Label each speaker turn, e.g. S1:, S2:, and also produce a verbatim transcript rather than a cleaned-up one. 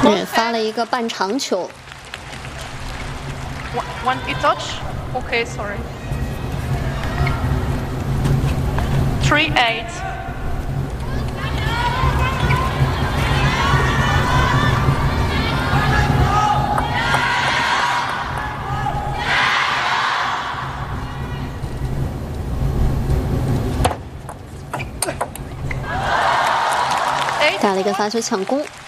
S1: 对，发了一个半长球。
S2: One it touch? Okay, sorry. Three eight. Eight.
S1: 打了一个发球抢攻。